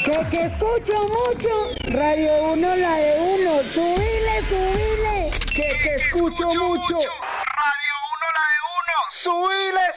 Que escucho mucho. Radio 1, la de 1. Subile. Que escucho mucho. Radio 1, la de 1.